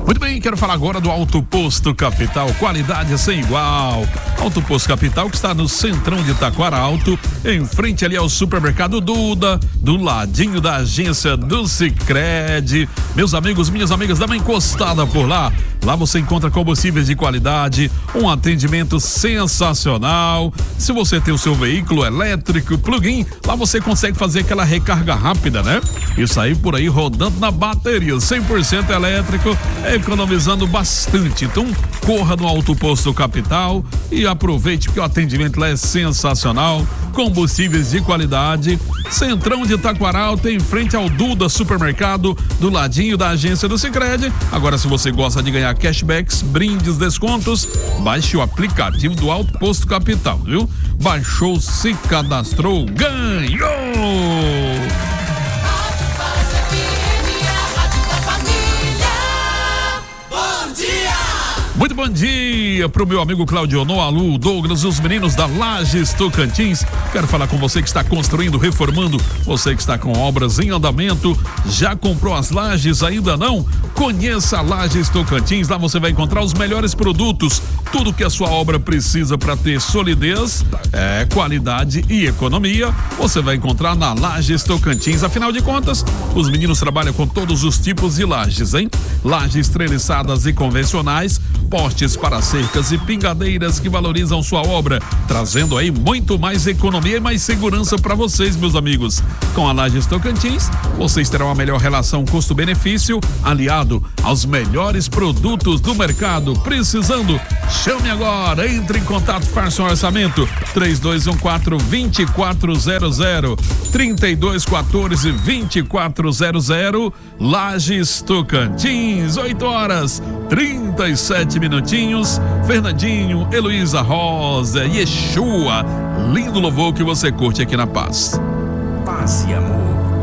Muito bem, quero falar agora do Auto Posto Capital, qualidade sem igual. Auto Posto Capital, que está no centrão de Taquara Alto, em frente ali ao supermercado Duda, do ladinho da agência do Sicredi. Meus amigos, minhas amigas, dá uma encostada por lá. Lá você encontra combustíveis de qualidade, um atendimento sensacional. Se você tem o seu veículo elétrico, plug-in, lá você consegue fazer aquela recarga rápida, né? Isso aí por aí rodando na bateria, 100% elétrico, economizando bastante. Então, corra no Auto Posto Capital e aproveite que o atendimento lá é sensacional. Combustíveis de qualidade, centrão de Taquaralto, em frente ao Duda Supermercado, do ladinho da agência do Sicredi. Agora, se você gosta de ganhar cashbacks, brindes, descontos, baixe o aplicativo do Auto Posto Capital, viu? Baixou, se cadastrou, ganhou! Muito bom dia pro meu amigo Claudionô, Alu, Douglas, os meninos da Lages Tocantins. Quero falar com você que está construindo, reformando, você que está com obras em andamento. Já comprou as lajes? Ainda não? Conheça a Lages Tocantins, lá você vai encontrar os melhores produtos, tudo que a sua obra precisa para ter solidez, qualidade e economia, você vai encontrar na Lages Tocantins. Afinal de contas, os meninos trabalham com todos os tipos de lajes, hein? Lajes treliçadas e convencionais, postes para cercas e pingadeiras que valorizam sua obra, trazendo aí muito mais economia e mais segurança para vocês, meus amigos. Com a Lages Tocantins, vocês terão a melhor relação custo-benefício, aliado aos melhores produtos do mercado. Precisando? Chame agora, entre em contato, faça um orçamento, 3214-2400, 3214-2400, Lages Tocantins, 8h37. Fernandinho, Heloísa Rosa, Yeshua, lindo louvor que você curte aqui na Paz. Paz e amor.